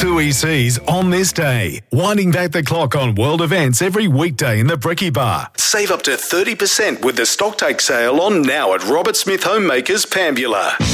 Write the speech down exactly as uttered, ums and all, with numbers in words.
Two E Cs on this day. Winding back the clock on world events every weekday in the Bricky Bar. Save up to thirty percent with the Stocktake sale on now at Robert Smith Homemakers Pambula.